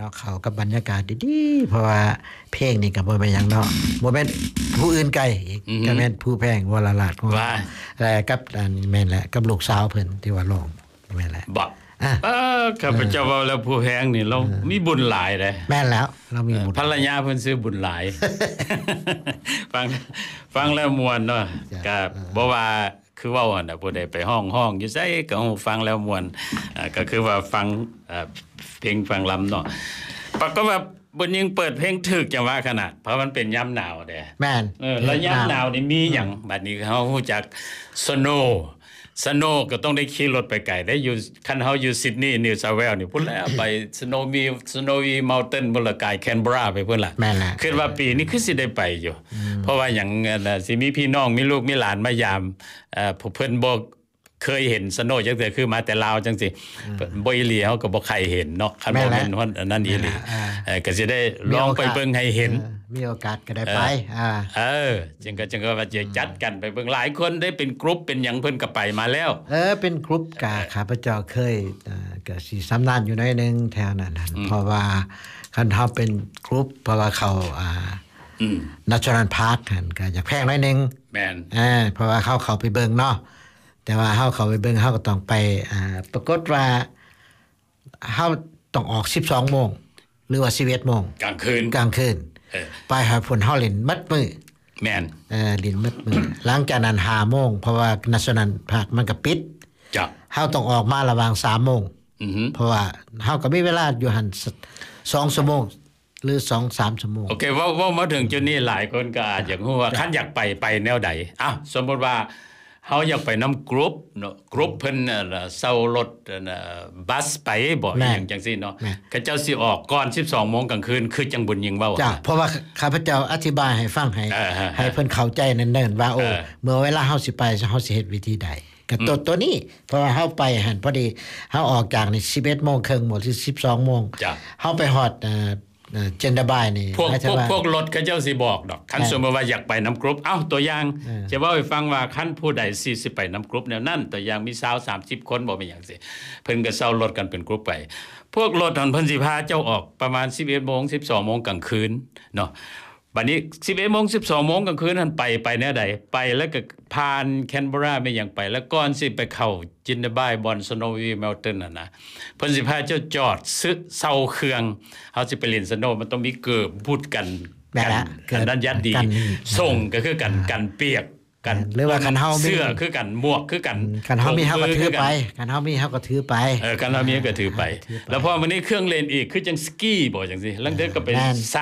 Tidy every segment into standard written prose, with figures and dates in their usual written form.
นาะเข้ากับบรรยากาศดีๆเพราะว่าเพลงนี่ก็บ่แม่นหยังเนาะบ่แม่นผู้อื่นไกลอีกก็แม่นผู้แพงวรลาศของเราและกับอันแม่นแหละกับลูกสาวเพิ่นที่ว่าร้องแม่นแหละบ่ข้าพเจ้าว่าแล้วผู้แพงนี่เรามีบุญหลายเด้แม่นแล้วเรามีบุญภรรยาเพิ่นซื้อบุญหลายฟังแล้วม่วนเนาะก็บ่ว่าคือเว้าน่ะผู้ใดไปห้องอยู่ไสก็ฟังแล้วม่วนก็คือว่าฟังเพลงฟังลำเนาะปรากฏว่าบ่ยิงเปิดเพลงถึกจังว่าขนาดเพราะมันเป็นยามหนาวเด้แม่นแล้วยามหนาวนี่มีหยังบัดนี้เฮาฮู้จักสโนก็ต้องได้ขี่รถไปไกลได้อยู่คันเฮาอยู่ซิดนีย์นิวเซาเวลนี่พุ่นแล้วไปสโนวีเมาน์เทนบ่ละกายแคนเบราไปพุ่นล่ะแม่นล่ะคิดว่าปีนี้คือสิได้ไปอยู่เพราะว่าหยังสิมีพี่น้องมีลูกมีหลานมายามผู้เพิ่นบ่เคยเห็นสโนจังซี่คือมาแต่ลาวจังซี่บ่อีหลีเฮาก็บ่ใครเห็นเนาะคันบ่แม่นว่านั่นอีหลีก็สิได้ลองไปเบิ่งให้เห็นมีโอกาสก็ได้ไปจังก็ว่าจะจัดกันไปเบิ่งหลายคนได้เป็นกรุ๊ปเป็นหยังเพิ่นก็ไปมาแล้วเป็นกรุ๊ปกะข้าพเจ้าเคยก็สิสำนานอยู่หน่อยนึงแถวนั้นเพราะว่าคันเฮาเป็นกรุ๊ปเพราะว่าเขาNational Park หั่นก็อยากแพงหน่อยนึงแม่นเพราะว่าเขาไปเบิ่งเนาะแต่ว่าเฮาเข้าไปเบิ่งเฮาก็ต้องไปปรากฏว่าเฮาต้องออก 12:00 นหรือว่า 11:00 นกลางคืนไปหาฝนเฮาเล่นมัดมื้อแม่นเล่นมัดมื้อหลังจากนั้น 5:00 นเพราะว่า National Park มันก็ปิดจ้ะเฮาต้องออกมาระหว่าง 3:00 นเพราะว่าเฮาก็มีเวลาอยู่หั่น2 ชั่วโมงหรือ 2-3 ชั่วโมงโอเคเว้ามาถึงจุดนี้หลายคนก็อาจจะฮู้ว่าคันอยากไปแนวใดสมมุติว่าเฮาอยากไปนำกรุ๊ปเนาะกรุ๊ปเพิ่นเซารถบัสไปบ่อีหยังจังซี่เนาะเขาเจ้าสิออกก่อน 12:00 นกลางคืนคือจังบุญยิงเว้าจ้ะเพราะว่าข้าพเจ้าอธิบายให้ฟังให้เพิ่นเข้าใจเนิ่นๆว่าเมื่อเวลาเฮาสิไปเฮาสิเฮ็ดวิธีใดก็ตัวนี้เพราะว่าเฮาไปหั่นพอดีเฮาออกจากนี่ 11:30 นหมดที่ 12:00 นเฮาไปฮอดเจนดาบายนี่พวกรถเขาเจ้าสิบอกดอกคันสมมุติว่าอยากไปนำกรุ๊ปตัวอย่างจะเว้าให้ฟังว่าคันผู้ใดสิไปนำกรุ๊ปแนวนั้นตัวอย่างมี20-30 คนบ่เป็นหยังสิเพิ่นก็เซารถกันเป็นกรุ๊ปไปพวกรถเพิ่นสิพาเจ้าออกประมาณ 11:00 น 12:00 นกลางคืนเนาะบัดนี้ 11:00 น 12:00 นกลางคืนนั้นไปแนวใดไปแล้วก็ผ่านแคนเบราไม่หยังไปแล้วก่อนสิไปเข้าจินดาบายบอนสโนวีเมลตันนะเพิ่นสิพาเจ้าจอดเซาเครื่องเฮาสิไปเล่นสโนมันต้องมีเกิบพูดกันด้านยัดดีส่งก็คือกันเปียกกันหรือว่าคันเฮามีเสื้อคือกันหมวกคือกันคันเฮามีเฮาก็ถือไปคันเฮามีเฮาก็ถือไปคันเฮามีก็ถือไปแล้วพอวันนี้เครื่องเล่นอีกคือจังสกีบ่จังซี่ลังเดือก็ไป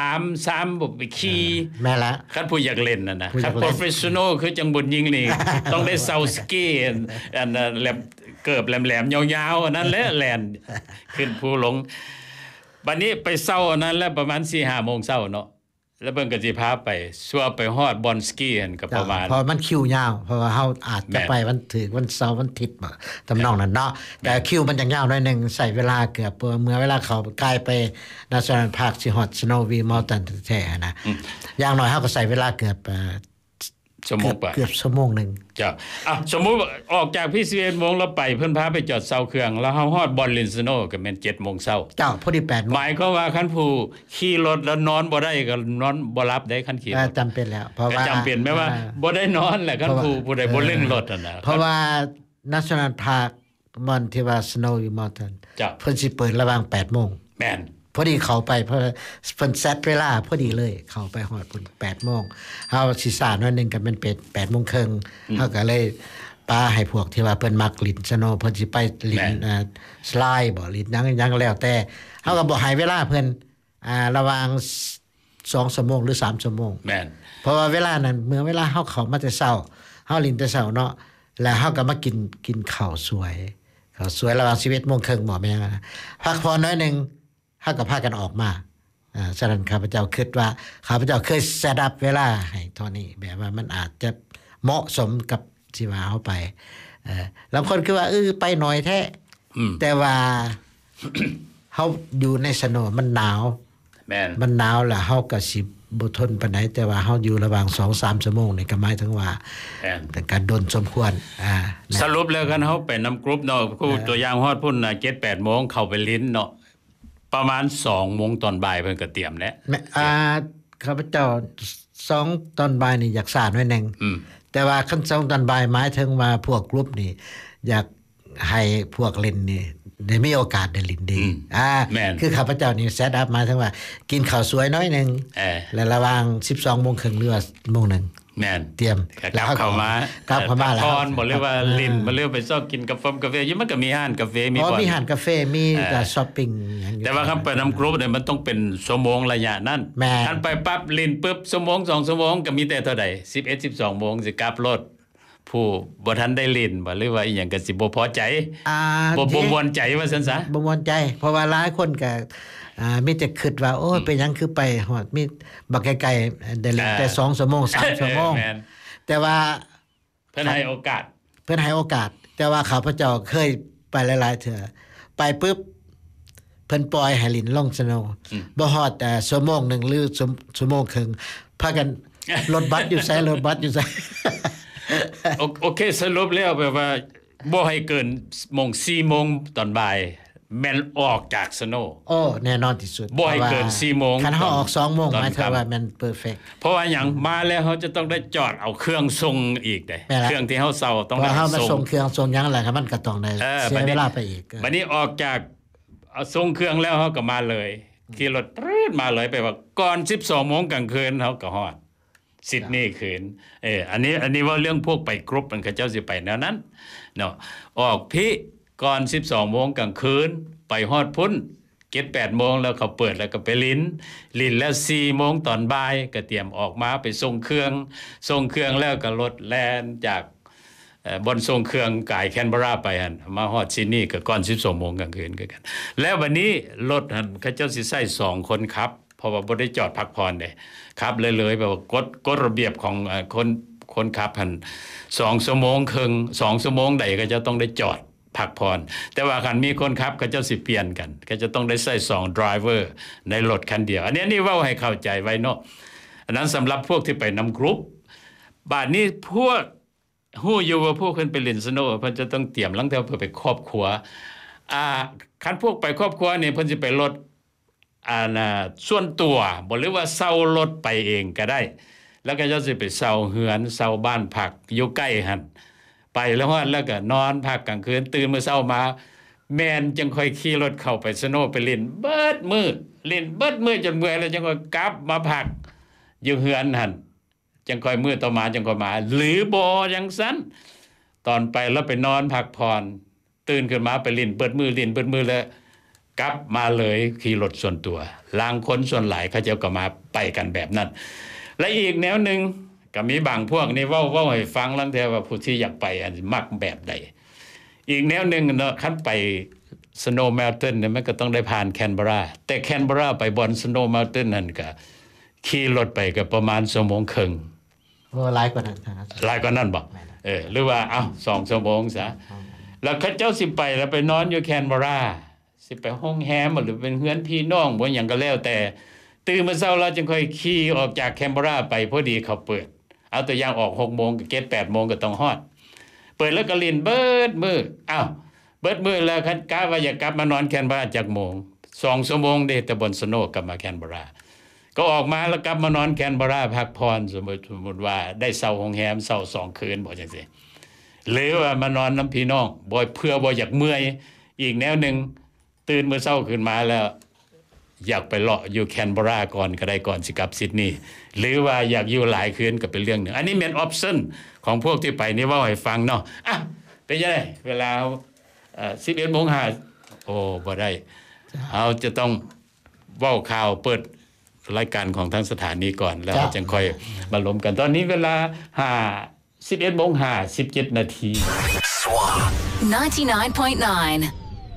3บ่ไปขี่แม่ละคันผู้อยากเล่นน่ะนะคันโปรเฟสชันนัลคือจังบุญยิงนี่ต้องได้เซาสกีอันแหลมเกิบแหลมๆยาวๆอันนั้นแหละแล่นขึ้นภูหลงบัดนี้ไปเซาอันนั้นแล้วประมาณ 4-5 โมงเช้าเนาะแล้วเบิ่งก็สิพาไปซัวไปฮอดบอนสกีหั่นก็ประมาณเพราะมันคิวยาวเพราะว่าเฮาอาจจะไปวันถึกวันเสาร์วันอาทิตย์บ่ตำนองนั้นเนาะแต่คิวมันจังยาวหน่อยนึงใช้เวลาเกือบเมื่อเวลาเขากลายไป National Park สิฮอด Snowy Mountain แท้ๆนะอย่างน้อยเฮาก็ใช้เวลาเกือบชั่วโมงเกือบชั่วโมงนึงจ้ะสมมุติออกจากพี่ 11:00 นแล้วไปเพิ่นพาไปจอดเซาเครื่องแล้วเฮาฮอดบอนลินสโนก็แม่น 7:00 นเช้าจ้ะพอดี 8:00 นหมายความว่าคันผู้ขี่รถแล้วนอนบ่ได้ก็นอนบ่หลับได้คันขี่จำเป็นแล้วเพราะว่าจำเป็นแม้ว่าบ่ได้นอนแหละคันผู้ใดบ่เล่นรถน่ะเพราะว่า National Park มันที่ว่า Snowy Mountain เพิ่นสิเปิดระหว่าง 8:00 นแม่นพอดีเข้าไปเพราะเพิ่นเซตเวลาพอดีเลยเข้าไปฮอดพุ่น 8:00 นเฮาสิซ่าหน่อยนึงก็เป็น8:30 นเฮาก็เลยปาให้พวกที่ว่าเพิ่นมักลิ้นสโนเพิ่นสิไปลิ้นสไลด์บ่ลิ้นยังแล้วแต่เฮาก็บ่ให้เวลาเพิ่นระหว่าง2 ชั่วโมงหรือ3 ชั่วโมงแม่นเพราะว่าเวลานั้นเมื่อเวลาเฮาเข้ามาแต่เช้าเฮาลิ้นแต่เช้าเนาะแล้วเฮาก็มากินข้าวสวยระหว่าง 11:30 นบ่แม่นพักพอน้อยนึงเฮาก็พากันออกมาฉะนั้นข้าพเจ้าคิดว่าข้าพเจ้าเคยเซตอัพเวลาให้เท่านี้แบบว่ามันอาจจะเหมาะสมกับที่ว่าเฮาไปบางคนคือว่าไปหน่อยแท้แต่ว่าเฮาอยู่ในสโนมันหนาวแม่นมันหนาวแล้วเฮาก็สิบ่ทนปานใดแต่ว่าเฮาอยู่ระหว่าง 2-3 ชั่วโมงนี่ก็หมายถึงว่าเป็นการดนสมควรสรุปแล้วกันเฮาไปนำกรุ๊ปเนาะคู่ตัวอย่างฮอดพุ่นน่ะ 7-8 โมงเข้าไปลิ้นเนาะปประมาณ 2 โมงตอนบ่ายเพิ่นก็เตรียมแล้วข้าพเจ้า2ตอนบ่ายนี่อยากสาดหน่อยนึงแต่ว่าคัน2ตอนบ่ายหมายถึงว่าพวกกลุ่มนี่อยากให้พวกเล่นนี่ได้มีโอกาสได้เล่นดีคือข้าพเจ้านี่เซตอัพมาถึงว่ากินข้าวสวยน้อยนึงและระหว่าง 12:30 นหรือว่า1:00 นแม่นเตรียมแล้วเข้ามากลับมาแล้วพรบ่หรือว่าลิ้นบ่หรือไปซอกกินกาแฟอยู่มันก็มีร้านกาแฟมีบ่มีร้านกาแฟมีแต่ช้อปปิ้งหยังแต่ว่าคันไปนํากรุ๊ปเนี่ยมันต้องเป็นชั่วโมงระยะนั้นคันไปปั๊บลิ้นปึ๊บชั่วโมง2ชั่วโมงก็มีแต่เท่าใด11 12 โมงสิกลับรถผู้บ่ทันได้ลิ้นบ่หรือว่าอีหยังก็สิบ่พอใจบ่ม่วนใจว่าซั่นซะบ่ม่วนใจเพราะว่าหลายคนก็มีแต่คิดว่าโอ้ยเป็นหยังคือไปฮอดมีบักไกลๆได้แต่2ชั่วโมง3ชั่วโมงแต่ว่าเพิ่นให้โอกาสแต่ว่าข้าพเจ้าเคยไปหลายๆเทื่อไปปึ๊บเพิ่นปล่อยให้ลิ้นลงสโนบ่ฮอดแต่ชั่วโมงนึงหรือชั่วโมงครึ่งพากันรถบัสอยู่ไสโอเคสรุปแล้วแบบว่าบ่ให้เกิน4 โมงตอนบ่ายแม่นออกจากสโนแน่นอนที่สุดบ่ให้เกิน4 โมงคันเฮาออก2 โมงหมายถึงว่าแม่นเพอร์เฟคเพราะว่าหยังมาแล้วเฮาจะต้องได้จอดเอาเครื่องส่งอีกได้เครื่องที่เฮาเซาต้องได้เฮามาส่งเครื่องส่งหยังแหละครับมันก็ต้องได้เสียเวลาไปอีกบัดนี้ออกจากเอาส่งเครื่องแล้วเฮาก็มาเลยขี่รถปื๊ดมาเลยไปว่าก่อน 12 โมงกลางคืนเฮาก็ฮอดซิดนีย์คืนอันนี้ว่าเรื่องพวกไปกรุ๊ปมันเขาเจ้าสิไปแนวนั้นเนาะออกพิก่อน 12 โมงกลางคืนไปฮอดพุ่น 7-8 โมงแล้วเขาเปิดแล้วก็ไปลิ้นแล้ว 4 โมงตอนบ่ายก็เตรียมออกมาไปส่งเครื่องแล้วก็รถแล่นจากบนส่งเครื่องกายแคนเบราไปหั่นมาฮอดซิดนีย์ก็ก่อน 12 โมงกลางคืนคือกันแล้ววันนี้รถหั่นเขาเจ้าสิใช้2 คนครับเพราะว่าบ่ได้จอดพักผ่อนเด้ครับเลยแบบว่ากฎระเบียบของคนขับหั่น2 ชั่วโมงครึ่ง2 ชั่วโมงใดก็จะต้องได้จอดพักผ่อนแต่ว่าคันมีคนขับก็จะสิเปลี่ยนกันก็จะต้องได้ใช้2 driver ในรถคันเดียวอันนี้เว้าให้เข้าใจไว้เนาะอันนั้นสำหรับพวกที่ไปนำกรุ๊ปบาดนี้พวกฮู้อยู่ว่าพวกเพิ่นไปเล่นสโนว์เพิ่นจะต้องเตรียมลังเทื่อเพื่อไปครอบครัวคันพวกไปครอบครัวนี่เพิ่นสิไปรถส่วนตัวบ่หรือว่าเช่ารถไปเองก็ได้แล้วก็จะสิไปเช่าเฮือนเช่าบ้านพักอยู่ใกล้หั่นไปแล้วฮอดแล้วก็นอนพักกลางคืนตื่นมื้อเช้ามาแม่นจังค่อยขี่รถเข้าไปสโนว์ไปเล่นเบิดมื้อจนเมื่อยแล้วจังค่อยกลับมาพักอยู่เฮือนหั่นจังค่อยมื้อต่อมาจังค่อยมาหรือบ่จังซั่นตอนไปแล้วไปนอนพักผ่อนตื่นขึ้นมาไปเล่นเบิดมื้อแล้วกลับมาเลยขี่รถส่วนตัวลางคนส่วนหลายเขาเจ้าก็มาไปกันแบบนั้นและอีกแนวนึงก็มีบางพวกนี่เว้าให้ฟังลังแต่ว่าผู้ที่อยากไปอันมักแบบใดอีกแนวนึงเนาะคันไป Snow Mountain เนี่ยมันก็ต้องได้ผ่านแคนเบราแต่แคนเบราไปบน Snow Mountain นั่นก็ขี่รถไปก็ประมาณ1 ชั่วโมงครึ่งหลายกว่านั้นหลายกว่านั้นบ่หรือว่า2 ชั่วโมงซะแล้วเขาเจ้าสิไปแล้วไปนอนอยู่แคนเบราสิไปห้องแฮมหรือเป็นเฮือนพี่น้องบ่หยังก็แล้วแต่ตื่นมื้อเช้าแล้วจึงค่อยขี่ออกจากแคนเบราไปพอดีเขาเปิดเอาตัวอย่างออก 6 โมงก็7-8 โมงก็ต้องฮอดเปิดแล้วก็เล่นเบิดมื้อเบิดมื้อแล้วคันกะว่าอยากกลับมานอนแคนเบราจักโมง2 ชั่วโมงเด้แต่บนสโนว์กลับมาแคนเบราก็ออกมาแล้วกลับมานอนแคนเบราพักผ่อนสมมุติว่าได้เช่าโรงแรมเช่า2 คืนบ่จังซี่หรือว่ามานอนนำพี่น้องบ่เพื่อบ่อยากเมื่อยอีกแนวนึงตื่นมื้อเช้าขึ้นมาแล้วอยากไปเลาะอยู่แคนเบราก่อนก็ได้ก่อนสิกลับซิดนีย์หรือว่าอยากอยู่หลายคืนก็เป็นเรื่องนึงอันนี้เป็นออปชั่นของพวกที่ไปนี่เว้าให้ฟังเนาะเป็นจังได๋เวลา11:05บ่ได้เฮาจะต้องเว้าข่าวเปิดรายการของทางสถานีก่อนแล้วจึงค่อยมาล้มกันตอนนี้เวลา11:17 นาที 99.9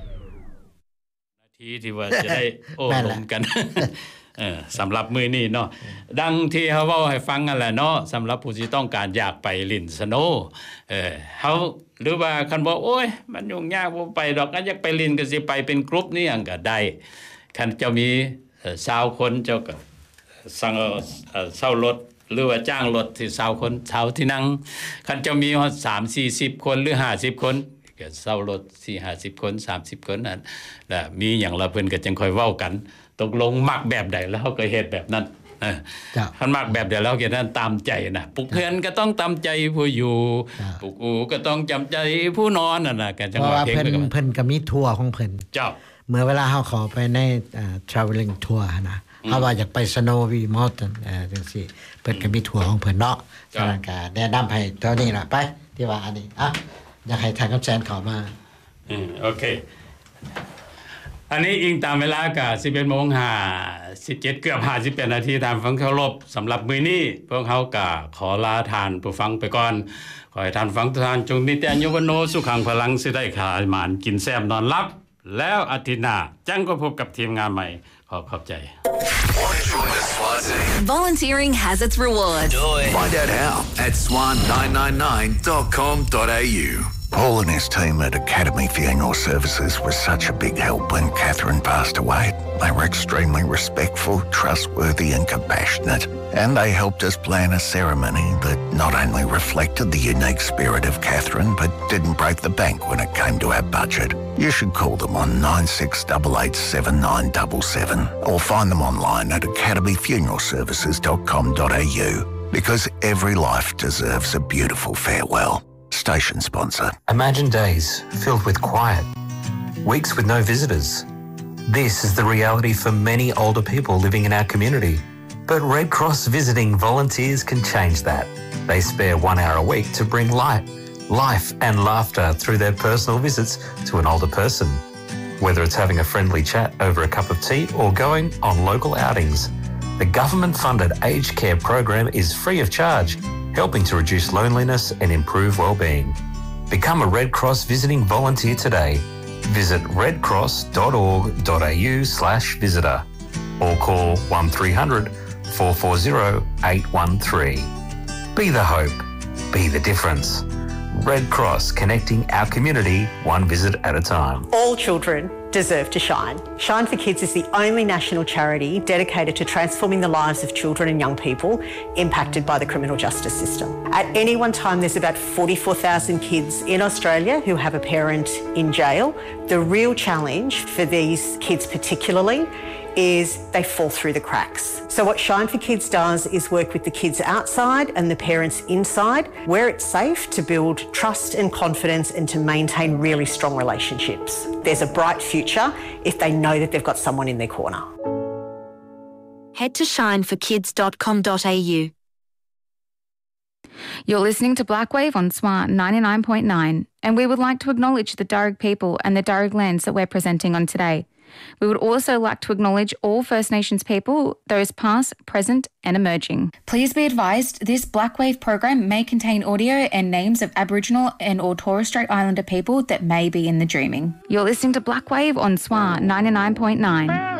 ที่ว่าจะได้ลงกันสำหรับมื้อนี้เนาะดังที่เฮาเว้าให้ฟังนั่นแหละเนาะสำหรับผู้ที่ต้องการอยากไปเล่นสโนว์เฮาหรือว่าคันบ่โอ้ยมันยุ่งยากบ่ไปดอกอันอยากไปเล่นก็สิไปเป็นกรุ๊ปนี่หยังก็ได้คันเจ้ามี20คนเจ้าก็สั่งเช่ารถหรือว่าจ้างรถที่20คนเช่าที่นั่งคันเจ้ามีฮอด3-40 คนหรือ50 คนก็เซารถ 4-50 คน30คนนั่นแล้วมีหยังละเพิ่นก็จังค่อยเว้ากันตกลงมักแบบใดแล้วเฮาก็เฮ็ดแบบนั้นคันมักแบบเดียวแล้วก็นั้นตามใจนะปลุกเฮือนก็ต้องตามใจผู้อยู่ปลุกอูก็ต้องจำใจผู้นอนน่ะก็จังว่าเพลงเพิ่นก็มีทัวร์ของเพิ่นเจ้าเมื่อเวลาเฮาขอไปในtraveling tour นะเฮาว่าอยากไป Snowy Mountain จังซี่เพิ่นก็มีทัวร์ของเพิ่นเนาะฉะนั้นก็แนะนำให้เท่านี้ล่ะไปที่ว่าอันนี้อยากให้ทางกับแซนเข้ามาโอเคอันนี้อิงตามเวลาก็ 11:17 เกือบ58นาทีตามฟังเคารพสำหรับมื้อนี้พวกเฮาก็ขอลาทานผู้ฟังไปก่อนขอให้ท่านฟังทุกท่านจงมีแต่อายุวันโนสุขังพลังสิได้ขายหมานกินแซ่บนอนหลับแล้วอาทิตย์หน้าจังก็พบกับทีมงานใหม่ขอบใจ Volunteering has its reward. Find out how at swan999.com.au. Paul and his team at Academy Funeral Services was such a big help when Catherine passed away. They were extremely respectful, trustworthy and compassionate. And they helped us plan a ceremony that not only reflected the unique spirit of Catherine, but didn't break the bank when it came to our budget. You should call them on 96887977 or find them online at academyfuneralservices.com.au because every life deserves a beautiful farewell. Station sponsor. Imagine days filled with quiet, weeks with no visitors. This is the reality for many older people living in our community. But Red Cross visiting volunteers can change that. They spare 1 hour a week to bring light, life and laughter through their personal visits to an older person. Whether it's having a friendly chat over a cup of tea or going on local outings, the government-funded aged care program is free of charge, helping to reduce loneliness and improve well-being. Become a Red Cross visiting volunteer today. Visit redcross.org.au/visitor or call 1300 440 813. Be the hope. Be the difference. Red Cross, connecting our community one visit at a time. All children deserve to shine. Shine for Kids is the only national charity dedicated to transforming the lives of children and young people impacted by the criminal justice system. At any one time, there's about 44,000 kids in Australia who have a parent in jail. The real challenge for these kids particularly is they fall through the cracks. So what Shine for Kids does is work with the kids outside and the parents inside, where it's safe to build trust and confidence and to maintain really strong relationships. There's a bright future if they know that they've got someone in their corner. Head to shineforkids.com.au. You're listening to Blackwave on SWAR 99.9, and we would like to acknowledge the Darug people and the Darug lands that we're presenting on today. We would also like to acknowledge all First Nations people, those past, present and emerging. Please be advised this Blackwave program may contain audio and names of Aboriginal and or Torres Strait Islander people that may be in the dreaming. You're listening to Blackwave on SWAR 99.9.